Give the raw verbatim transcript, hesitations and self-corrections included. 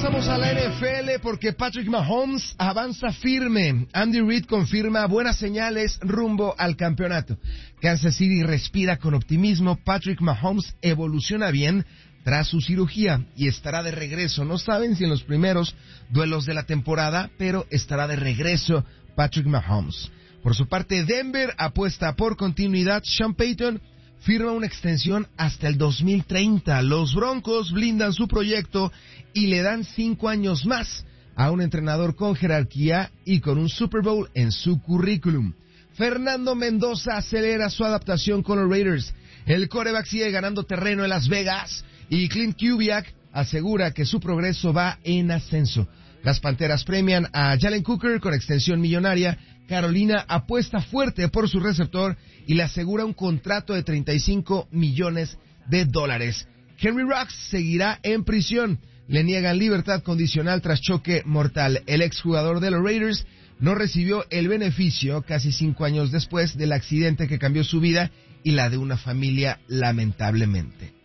pasamos a la N F L porque Patrick Mahomes avanza firme. Andy Reid confirma buenas señales rumbo al campeonato. Kansas City respira con optimismo. Patrick Mahomes evoluciona bien tras su cirugía y estará de regreso. No saben si en los primeros duelos de la temporada, pero estará de regreso Patrick Mahomes. Por su parte, Denver apuesta por continuidad. Sean Payton firma una extensión hasta el dos mil treinta. Los Broncos blindan su proyecto y le dan cinco años más a un entrenador con jerarquía y con un Super Bowl en su currículum. Fernando Mendoza acelera su adaptación con los Raiders. El quarterback sigue ganando terreno en Las Vegas y Clint Kubiak asegura que su progreso va en ascenso. Las Panteras premian a Jalen Cooker con extensión millonaria. Carolina apuesta fuerte por su receptor y le asegura un contrato de treinta y cinco millones de dólares. Henry Ruggs seguirá en prisión. Le niegan libertad condicional tras choque mortal. El exjugador de los Raiders no recibió el beneficio casi cinco años después del accidente que cambió su vida y la de una familia, lamentablemente.